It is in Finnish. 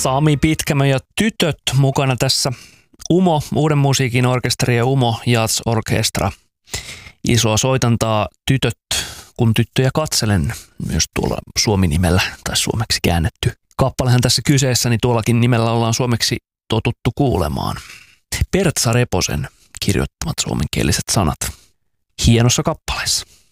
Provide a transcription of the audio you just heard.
Sami Pitkämö ja tytöt mukana tässä UMO, Uuden musiikin orkesteri ja UMO Jazz Orkestra. Isoa soitantaa Tytöt, kun tyttöjä katselen, myös tuolla Suomi-nimellä tai suomeksi käännetty. Kappalehan tässä kyseessä, niin tuollakin nimellä ollaan suomeksi totuttu kuulemaan. Pertsa Reposen kirjoittamat suomenkieliset sanat hienossa kappaleessa.